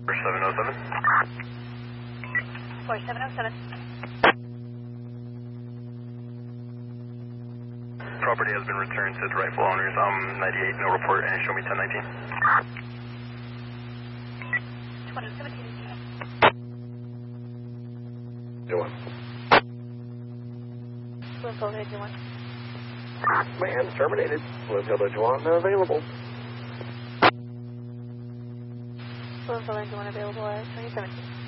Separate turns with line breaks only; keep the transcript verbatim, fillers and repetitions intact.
seven oh seven.
four seven oh seven.
Property has been returned to its rightful owners. Um, ninety-eight, no report, and show me ten nineteen.
twenty seventeen.
Do one.
Bloomfield Village one.
Man, terminated. Bloomfield Village one available.
Bloomfield Village one available at twenty seventeen.